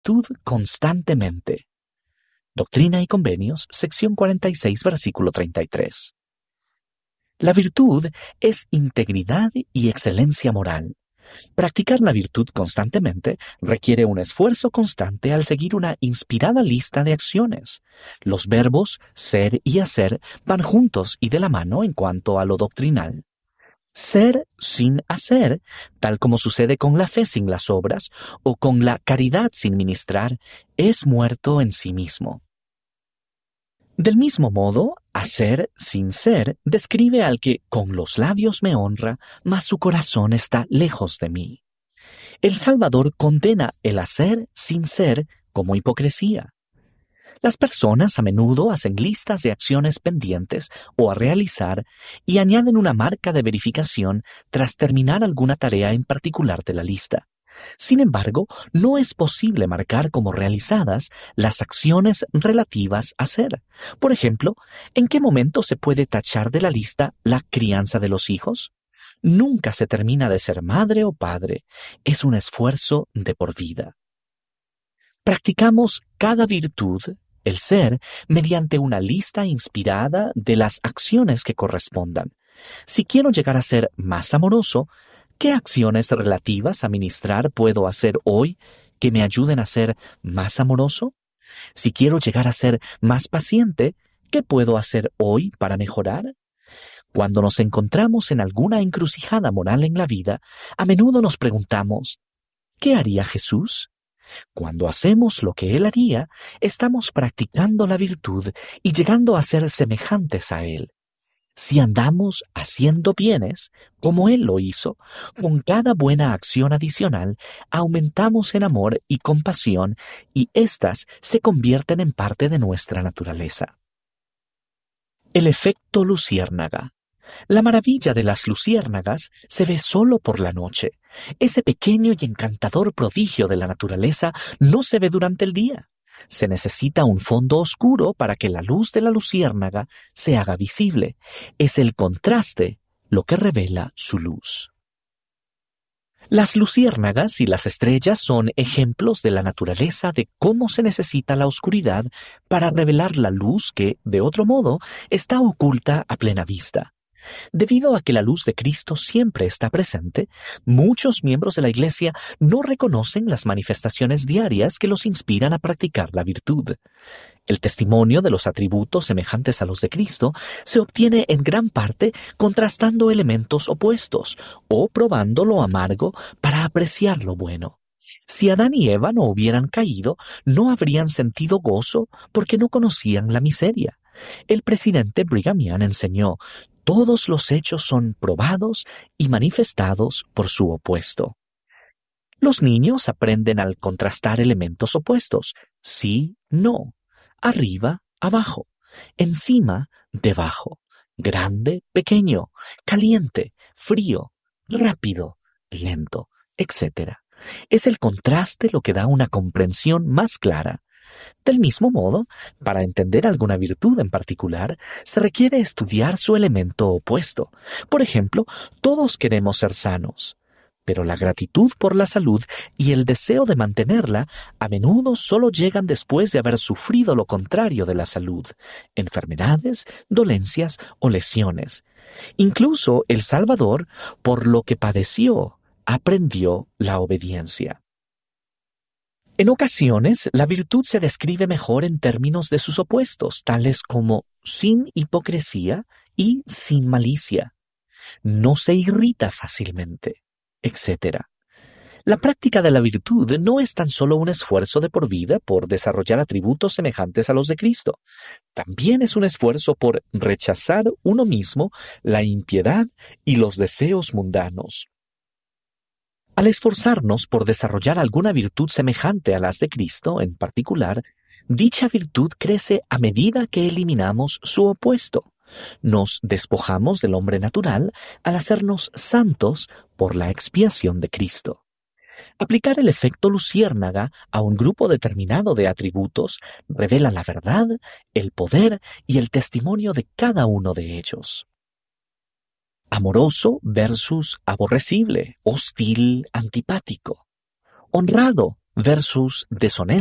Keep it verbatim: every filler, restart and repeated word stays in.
virtud constantemente. Doctrina y Convenios, sección cuarenta y seis, versículo treinta y tres. La virtud es integridad y excelencia moral. Practicar la virtud constantemente requiere un esfuerzo constante al seguir una inspirada lista de acciones. Los verbos ser y hacer van juntos y de la mano en cuanto a lo doctrinal. Ser sin hacer, tal como sucede con la fe sin las obras o con la caridad sin ministrar, es muerto en sí mismo. Del mismo modo, hacer sin ser describe al que con los labios me honra, mas su corazón está lejos de mí. El Salvador condena el hacer sin ser como hipocresía. Las personas a menudo hacen listas de acciones pendientes o a realizar y añaden una marca de verificación tras terminar alguna tarea en particular de la lista. Sin embargo, no es posible marcar como realizadas las acciones relativas a ser. Por ejemplo, ¿en qué momento se puede tachar de la lista la crianza de los hijos? Nunca se termina de ser madre o padre. Es un esfuerzo de por vida. Practicamos cada virtud, el ser, mediante una lista inspirada de las acciones que correspondan. Si quiero llegar a ser más amoroso, ¿qué acciones relativas a ministrar puedo hacer hoy que me ayuden a ser más amoroso? Si quiero llegar a ser más paciente, ¿qué puedo hacer hoy para mejorar? Cuando nos encontramos en alguna encrucijada moral en la vida, a menudo nos preguntamos, ¿qué haría Jesús? Cuando hacemos lo que Él haría, estamos practicando la virtud y llegando a ser semejantes a Él. Si andamos haciendo bienes, como Él lo hizo, con cada buena acción adicional, aumentamos en amor y compasión y éstas se convierten en parte de nuestra naturaleza. El efecto luciérnaga. La maravilla de las luciérnagas se ve solo por la noche. Ese pequeño y encantador prodigio de la naturaleza no se ve durante el día. Se necesita un fondo oscuro para que la luz de la luciérnaga se haga visible. Es el contraste lo que revela su luz. Las luciérnagas y las estrellas son ejemplos de la naturaleza de cómo se necesita la oscuridad para revelar la luz que, de otro modo, está oculta a plena vista. Debido a que la luz de Cristo siempre está presente, muchos miembros de la Iglesia no reconocen las manifestaciones diarias que los inspiran a practicar la virtud. El testimonio de los atributos semejantes a los de Cristo se obtiene en gran parte contrastando elementos opuestos o probando lo amargo para apreciar lo bueno. Si Adán y Eva no hubieran caído, no habrían sentido gozo porque no conocían la miseria. El presidente Brigham Young enseñó: todos los hechos son probados y manifestados por su opuesto. Los niños aprenden al contrastar elementos opuestos: sí, no, arriba, abajo, encima, debajo, grande, pequeño, caliente, frío, rápido, lento, etcétera. Es el contraste lo que da una comprensión más clara. Del mismo modo, para entender alguna virtud en particular, se requiere estudiar su elemento opuesto. Por ejemplo, todos queremos ser sanos, pero la gratitud por la salud y el deseo de mantenerla a menudo solo llegan después de haber sufrido lo contrario de la salud: enfermedades, dolencias o lesiones. Incluso el Salvador, por lo que padeció, aprendió la obediencia. En ocasiones, la virtud se describe mejor en términos de sus opuestos, tales como sin hipocresía y sin malicia. No se irrita fácilmente, etcétera. La práctica de la virtud no es tan solo un esfuerzo de por vida por desarrollar atributos semejantes a los de Cristo. También es un esfuerzo por rechazar uno mismo la impiedad y los deseos mundanos. Al esforzarnos por desarrollar alguna virtud semejante a las de Cristo en particular, dicha virtud crece a medida que eliminamos su opuesto. Nos despojamos del hombre natural al hacernos santos por la expiación de Cristo. Aplicar el efecto luciérnaga a un grupo determinado de atributos revela la verdad, el poder y el testimonio de cada uno de ellos. Amoroso versus aborrecible, hostil, antipático. Honrado versus deshonesto